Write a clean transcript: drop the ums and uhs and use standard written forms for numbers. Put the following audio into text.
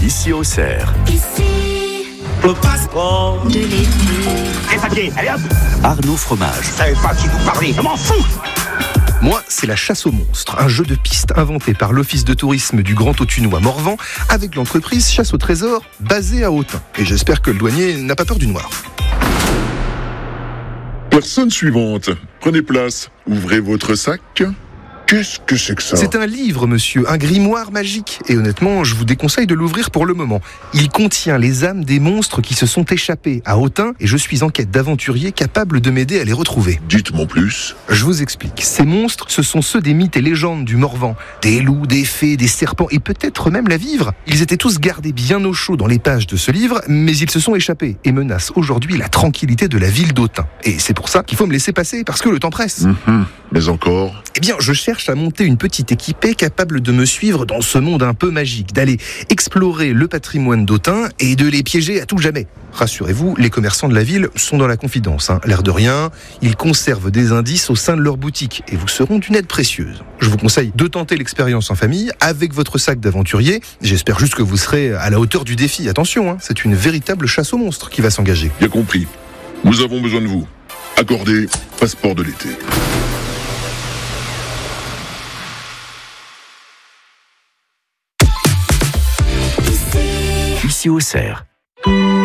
Ici au Cerf. Ici, Le passeport de l'été. et papier, allez hop. Arnaud Fromage. Je savais pas qui vous parlait, je m'en fous. Moi, c'est la chasse aux monstres, un jeu de piste inventé par l'Office de tourisme du Grand Autunois Morvan avec l'entreprise Chasse au Trésor basée à Autun. Et j'espère que le douanier n'a pas peur du noir. Personne suivante. Prenez place. Ouvrez votre sac. Qu'est-ce que c'est que ça? C'est un livre, monsieur, un grimoire magique. Et honnêtement, je vous déconseille de l'ouvrir pour le moment. Il contient les âmes des monstres qui se sont échappés à Autun et je suis en quête d'aventuriers capables de m'aider à les retrouver. Dites-moi plus. Je vous explique. Ces monstres, ce sont ceux des mythes et légendes du Morvan. Des loups, des fées, des serpents et peut-être même la vivre. Ils étaient tous gardés bien au chaud dans les pages de ce livre, mais ils se sont échappés et menacent aujourd'hui la tranquillité de la ville d'Autun. Et c'est pour ça qu'il faut me laisser passer, parce que le temps presse. Mais encore? Eh bien, je cherche à monter une petite équipée capable de me suivre dans ce monde un peu magique, d'aller explorer le patrimoine d'Autun et de les piéger à tout jamais. Rassurez-vous, les commerçants de la ville sont dans la confidence. L'air de rien, ils conservent des indices au sein de leur boutique et vous seront d'une aide précieuse. Je vous conseille de tenter l'expérience en famille avec votre sac d'aventurier. J'espère juste que vous serez à la hauteur du défi. Attention, c'est une véritable chasse aux monstres qui va s'engager. Bien compris. Nous avons besoin de vous. Accordez passeport de l'été. Ici au Cerf.